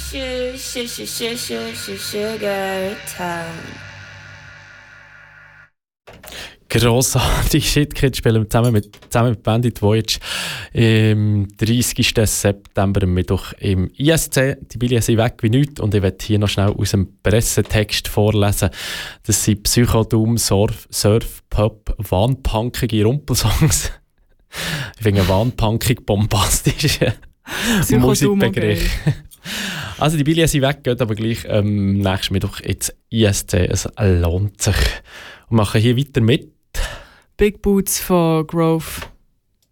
Sugar Town. Grossartig, Shitkids spielen wir zusammen mit Bandit Voyage am 30. September am Mittwoch im ISC. Die Billionen sind weg wie nichts und ich werde hier noch schnell aus dem Pressetext vorlesen. Das sind Psychodom, Surf, Pop, wahnpunkige Rumpelsongs. Ich finde wahnpunkig bombastisch. Musikbegriff. Also die Billionen sind weg, geht aber gleich nächsten Mittwoch ins ISC. Es lohnt sich. Und machen hier weiter mit Big Boots von Grove.